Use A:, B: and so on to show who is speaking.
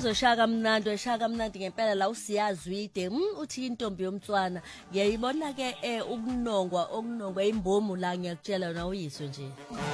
A: Shaka mnandi ngempela la usiyazwide uthi intombi yomtswana ngiyayibona ke ukunongwa imbomu la ngiyakutshela na uyiswe nje